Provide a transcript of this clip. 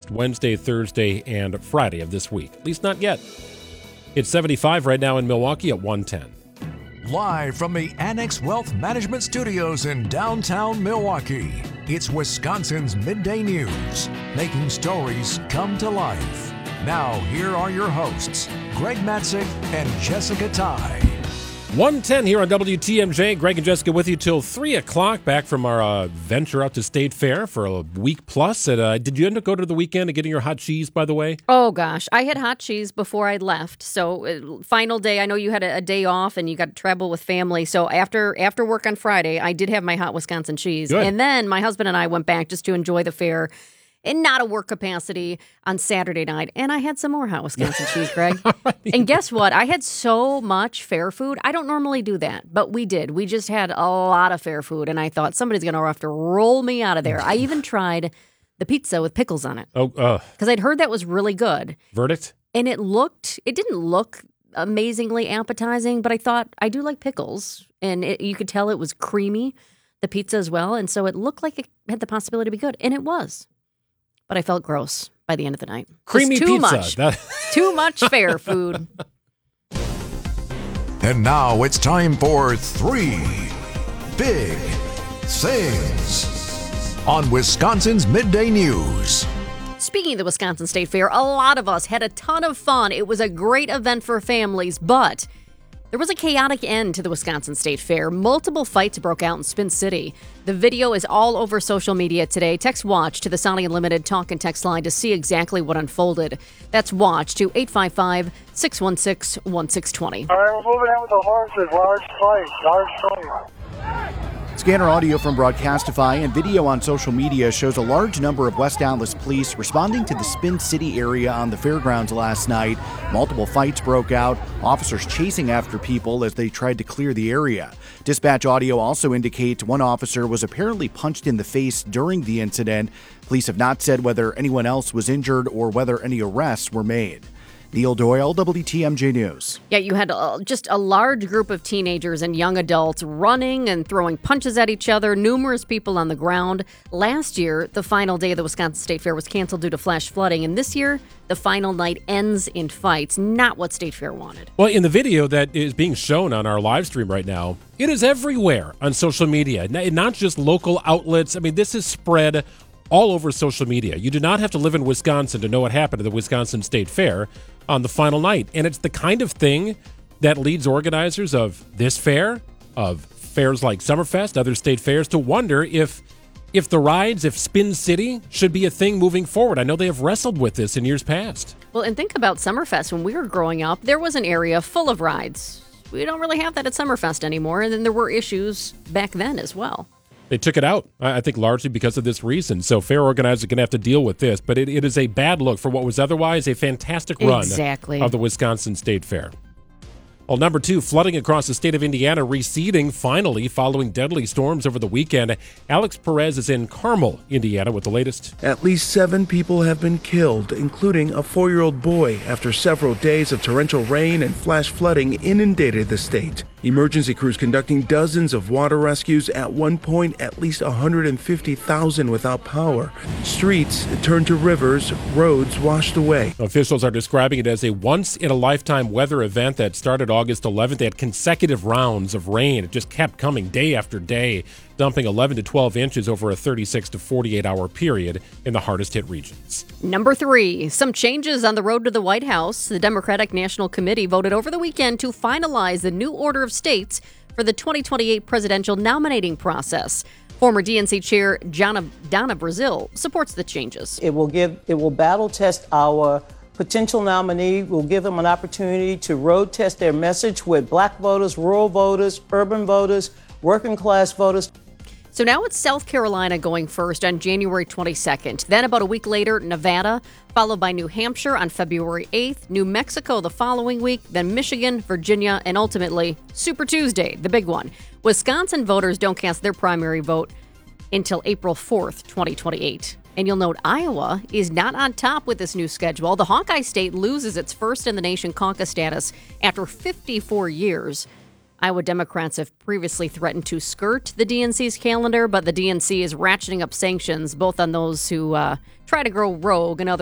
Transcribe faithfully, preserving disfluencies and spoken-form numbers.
next Wednesday, Thursday, and Friday of this week. At least not yet. It's seventy-five right now in Milwaukee at one ten. Live from the Annex Wealth Management Studios in downtown Milwaukee, it's Wisconsin's Midday News, making stories come to life. Now, here are your hosts, Greg Matzek and Jessica Ty. one ten here on W T M J. Greg and Jessica with you till three o'clock, back from our uh, venture out to State Fair for a week plus. And, uh, did you end up going to the weekend and getting your hot cheese, by the way? Oh, gosh. I had hot cheese before I left. So uh, final day, I know you had a, a day off and you got to travel with family. So after after work on Friday, I did have my hot Wisconsin cheese. Good. And then my husband and I went back just to enjoy the fair in not a work capacity on Saturday night. And I had some more hot Wisconsin cheese, Greg. And guess what? I had so much fair food. I don't normally do that, but we did. We just had a lot of fair food. And I thought somebody's going to have to roll me out of there. I even tried the pizza with pickles on it. Oh, uh, because I'd heard that was really good. verdict? And it looked, it didn't look amazingly appetizing, but I thought, I do like pickles. And it, you could tell it was creamy, the pizza as well. And so it looked like it had the possibility to be good. And it was. But I felt gross by the end of the night. Creamy Just too pizza. Much, That- too much fair food. And now it's time for Three Big Things on Wisconsin's Midday News. Speaking of the Wisconsin State Fair, a lot of us had a ton of fun. It was a great event for families, but there was a chaotic end to the Wisconsin State Fair. Multiple fights broke out in Spin City. The video is all over social media today. Text WATCH to the Sony Unlimited talk and text line to see exactly what unfolded. That's WATCH to eight five five, six one six, one six two zero. All right, we're moving in with the horses. Large fight. Large fight. Scanner audio from Broadcastify and video on social media shows a large number of West Allis police responding to the Spin City area on the fairgrounds last night. Multiple fights broke out, officers chasing after people as they tried to clear the area. Dispatch audio also indicates one officer was apparently punched in the face during the incident. Police have not said whether anyone else was injured or whether any arrests were made. Neil Doyle, W T M J News. Yeah, you had uh, just a large group of teenagers and young adults running and throwing punches at each other, numerous people on the ground. Last year, the final day of the Wisconsin State Fair was canceled due to flash flooding, and this year, the final night ends in fights. Not what State Fair wanted. Well, in the video that is being shown on our live stream right now, it is everywhere on social media, N- not just local outlets. I mean, this is spread all over social media. You do not have to live in Wisconsin to know what happened at the Wisconsin State Fair on the final night. And it's the kind of thing that leads organizers of this fair, of fairs like Summerfest, other state fairs, to wonder if if the rides, if Spin City should be a thing moving forward. I know they have wrestled with this in years past. Well, and think about Summerfest. When we were growing up, there was an area full of rides. We don't really have that at Summerfest anymore. And then there were issues back then as well. They took it out, I think, largely because of this reason. So fair organizers are going to have to deal with this. But it, it is a bad look for what was otherwise a fantastic run exactly. of the Wisconsin State Fair. Well, number two, flooding across the state of Indiana receding finally following deadly storms over the weekend. Alex Perez is in Carmel, Indiana, with the latest. At least seven people have been killed, including a four-year-old boy, after several days of torrential rain and flash flooding inundated the state. Emergency crews conducting dozens of water rescues. At one point, at least one hundred fifty thousand without power. Streets turned to rivers, roads washed away. Officials are describing it as a once-in-a-lifetime weather event that started August eleventh. They had consecutive rounds of rain. It just kept coming day after day, dumping eleven to twelve inches over a thirty-six to forty-eight hour period in the hardest-hit regions. Number three, some changes on the road to the White House. The Democratic National Committee voted over the weekend to finalize the new order of states for the twenty twenty-eight presidential nominating process. Former D N C Chair Donna, Donna Brazile supports the changes. It will give, it will battle test our potential nominee. We'll give them an opportunity to road test their message with black voters, rural voters, urban voters, working class voters. So now it's South Carolina going first on January twenty-second. Then about a week later, Nevada, followed by New Hampshire on February eighth, New Mexico the following week, then Michigan, Virginia, and ultimately Super Tuesday, the big one. Wisconsin voters don't cast their primary vote until April fourth, twenty twenty-eight. And you'll note Iowa is not on top with this new schedule. The Hawkeye State loses its first in the nation caucus status after fifty-four years. Iowa Democrats have previously threatened to skirt the D N C's calendar, but the D N C is ratcheting up sanctions, both on those who uh, try to grow rogue and others